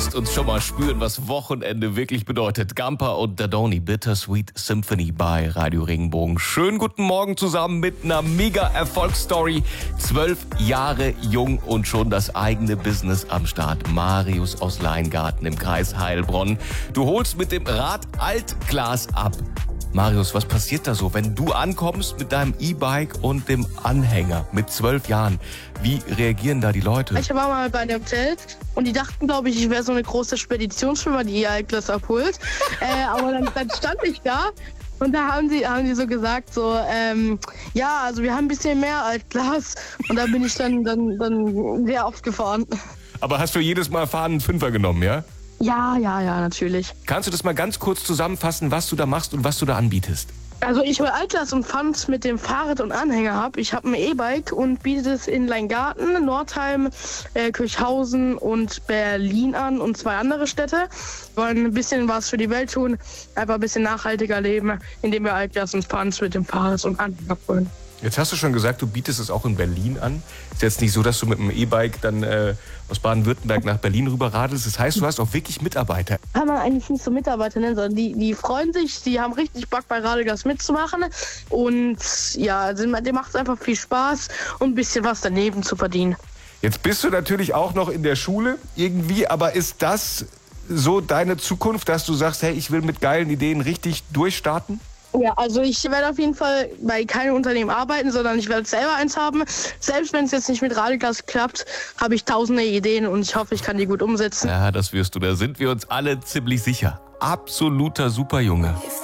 lässt uns schon mal spüren, was Wochenende wirklich bedeutet. Gamper und Dadoni, Bittersweet Symphony bei Radio Regenbogen. Schönen guten Morgen zusammen mit einer Mega-Erfolgsstory. 12 Jahre jung und schon das eigene Business am Start. Marius aus Leingarten im Kreis Heilbronn. Du holst mit dem Rad Altglas ab. Marius, was passiert da so, wenn du ankommst mit deinem E-Bike und dem Anhänger mit 12 Jahren? Wie reagieren da die Leute? Ich war mal bei einem Hotel und die dachten, glaube ich wäre so eine große Speditionsfirma, die ihr Altglas abholt. Aber dann stand ich da und da haben die so gesagt, so, ja, also wir haben ein bisschen mehr Altglas. Und da bin ich dann sehr oft gefahren. Aber hast du jedes Mal fahren einen Fünfer genommen, ja? Ja, natürlich. Kannst du das mal ganz kurz zusammenfassen, was du da machst und was du da anbietest? Also ich hol Altglas und Pfand mit dem Fahrrad und Anhänger ab. Ich habe ein E-Bike und biete es in Leingarten, Nordheim, Kirchhausen und Berlin an und 2 andere Städte. Wir wollen ein bisschen was für die Welt tun, einfach ein bisschen nachhaltiger leben, indem wir Altglas und Pfand mit dem Fahrrad und Anhänger abholen. Jetzt hast du schon gesagt, du bietest es auch in Berlin an. Ist jetzt nicht so, dass du mit dem E-Bike dann aus Baden-Württemberg nach Berlin rüber radelst. Das heißt, du hast auch wirklich Mitarbeiter. Kann man eigentlich nicht so Mitarbeiter nennen, sondern die freuen sich, die haben richtig Bock bei Radelgas mitzumachen. Und ja, dem macht es einfach viel Spaß und ein bisschen was daneben zu verdienen. Jetzt bist du natürlich auch noch in der Schule irgendwie, aber ist das so deine Zukunft, dass du sagst, hey, ich will mit geilen Ideen richtig durchstarten? Ja, also ich werde auf jeden Fall bei keinem Unternehmen arbeiten, sondern ich werde selber eins haben. Selbst wenn es jetzt nicht mit Radelgas klappt, habe ich tausende Ideen und ich hoffe, ich kann die gut umsetzen. Ja, das wirst du. Da sind wir uns alle ziemlich sicher. Absoluter Superjunge.